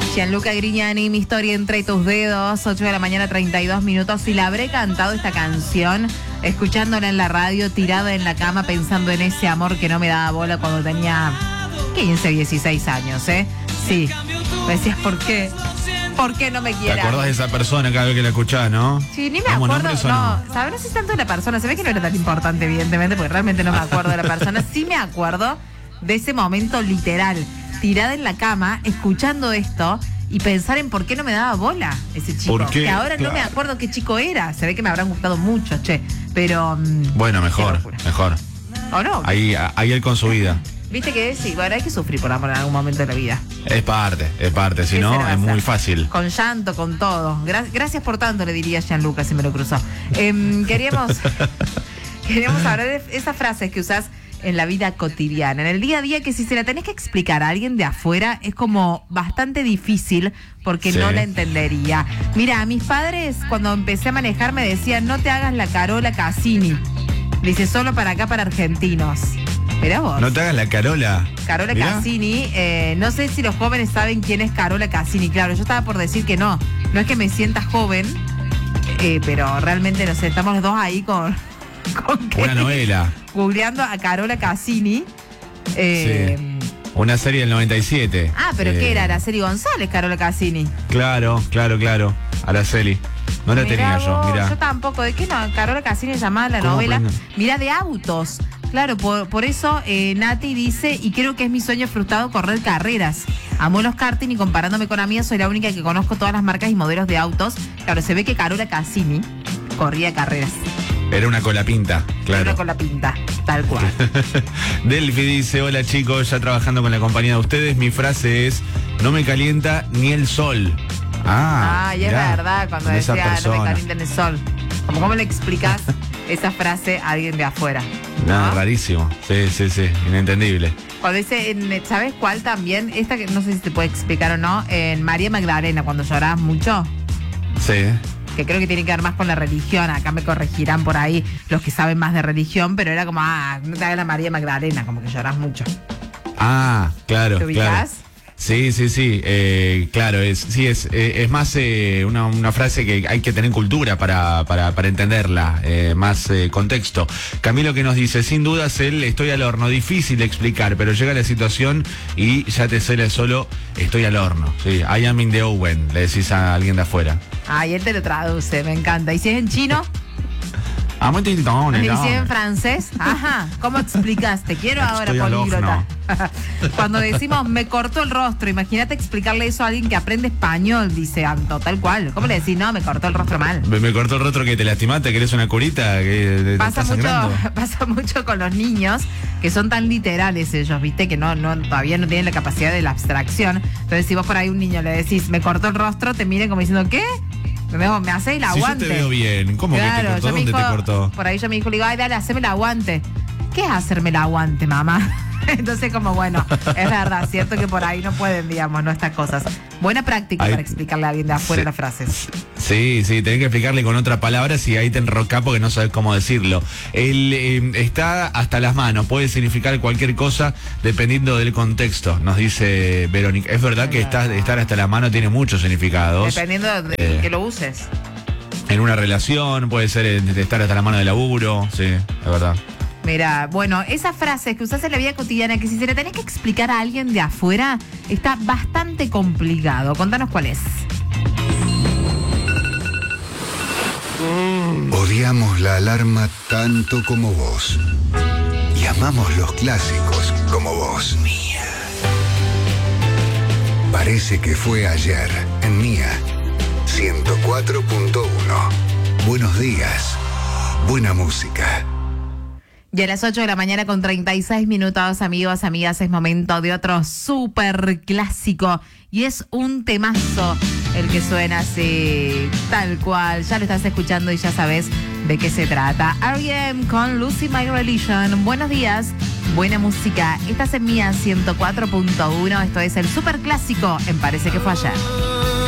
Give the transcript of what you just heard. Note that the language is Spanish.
Gianluca Grignani, Mi historia entre tus dedos, 8 de la mañana, 32 minutos. Y la habré cantado esta canción, escuchándola en la radio, tirada en la cama, pensando en ese amor que no me daba bola cuando tenía 15, 16 años, ¿eh? Sí. Me decías, ¿por qué? ¿Por qué no me quieras? ¿Te acordás de esa persona cada vez que la escuchás, no? Sí, ni me acuerdo. No, ¿sabes? No sé tanto de la persona. Se ve que no era tan importante, evidentemente, porque realmente no me acuerdo de la persona. Sí me acuerdo de ese momento literal, tirada en la cama, escuchando esto y pensar en por qué no me daba bola ese chico. ¿Por qué? Que ahora no me acuerdo qué chico era. Se ve que me habrán gustado mucho, che. Pero... bueno, mejor. ¿O no? Ahí él con su vida. Viste que sí, bueno, hay que sufrir por amor en algún momento de la vida. Es parte, si no, es muy fácil. Con llanto, con todo. Gracias por tanto, le diría Gianluca si me lo cruzó. Queríamos hablar de esas frases que usás en la vida cotidiana, en el día a día, que si se la tenés que explicar a alguien de afuera es como bastante difícil porque no la entendería. Mira, a mis padres cuando empecé a manejar me decían, no te hagas la Carola Cassini. Dice, solo para acá, para argentinos. Mirá vos. No te hagas la Carola. Carola Cassini, no sé si los jóvenes saben quién es Carola Cassini. Claro, yo estaba por decir que no es que me sienta joven, pero realmente no sé, estamos los dos ahí con una novela. Googleando a Carola Cassini. Sí. Una serie del 97. Ah, pero ¿qué era? Araceli González, Carola Cassini. Claro. Araceli. No la tenía yo, mirá. Yo tampoco. ¿De qué no? Carola Cassini llamaba la novela. Mirá, de autos. Claro, por eso Nati dice, y creo que es mi sueño frustrado correr carreras. Amo los karting y comparándome con amigas soy la única que conozco todas las marcas y modelos de autos. Claro, se ve que Carola Cassini corría carreras. Era una colapinta, claro. Era una colapinta, tal cual. Delphi dice, hola chicos, ya trabajando con la compañía de ustedes, mi frase es, no me calienta ni el sol. Y es verdad, cuando decía, no me calienta ni el sol. ¿Cómo le explicas esa frase a alguien de afuera? Nada, rarísimo. Sí, inentendible. Cuando dice, ¿sabes cuál también? Esta que no sé si te puede explicar o no, en María Magdalena, cuando llorabas mucho. Sí. Que creo que tiene que ver más con la religión. Acá me corregirán por ahí los que saben más de religión, pero era como, no te hagas la María Magdalena, como que llorás mucho. Claro. ¿Te ubicás? Sí. Claro, es más una frase que hay que tener cultura para entenderla, más contexto. Camilo que nos dice, sin dudas estoy al horno, difícil de explicar, pero llega la situación y ya te sale solo, estoy al horno. Sí, I am in the oven, le decís a alguien de afuera. Y él te lo traduce, me encanta. ¿Y si es en chino? ¿Y si es en francés? Ajá, ¿cómo explicas? Te quiero ahora, políglota. Cuando decimos, me cortó el rostro, imagínate explicarle eso a alguien que aprende español, dice Anto, tal cual. ¿Cómo le decís? No, me cortó el rostro mal. Me cortó el rostro, que te lastimaste, querés una curita, que pasa mucho con los niños, que son tan literales ellos, viste, que todavía no tienen la capacidad de la abstracción. Entonces, si vos por ahí un niño le decís, me cortó el rostro, te miren como diciendo, ¿qué? Me hace el aguante. Si yo te veo bien, ¿cómo que te cortó? ¿Dónde te cortó? Por ahí yo me dijo, le digo, dale, haceme el aguante. ¿Qué es hacerme el aguante, mamá? Entonces, como bueno, es verdad, cierto que por ahí no pueden, digamos, no estas cosas. Buena práctica para explicarle a alguien de afuera las frases. Sí, tenés que explicarle con otra palabra si ahí te enrocás porque no sabes cómo decirlo. Está hasta las manos, puede significar cualquier cosa dependiendo del contexto, nos dice Verónica. Es verdad que estar hasta la mano tiene muchos significados. Dependiendo de que lo uses. En una relación, puede ser estar hasta la mano de laburo, sí, es verdad. Mira, bueno, esas frases que usás en la vida cotidiana, que si se la tenés que explicar a alguien de afuera, está bastante complicado. Contanos cuál es. Odiamos la alarma tanto como vos. Y amamos los clásicos como vos. Mía. Parece que fue ayer en Mía 104.1. Buenos días. Buena música. Y a las 8 de la mañana con 36 minutos, amigos, amigas, es momento de otro súper clásico. Y es un temazo el que suena así, tal cual. Ya lo estás escuchando y ya sabes de qué se trata. R.E.M. con Lucy My Religion. Buenos días, buena música. Estás en Mía 104.1. Esto es el súper clásico en Parece que fue ayer.